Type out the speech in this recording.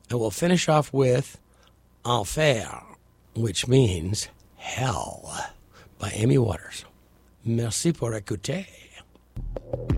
And we'll finish off with Enfer, which means hell, by Amy Waters. Merci pour écouter.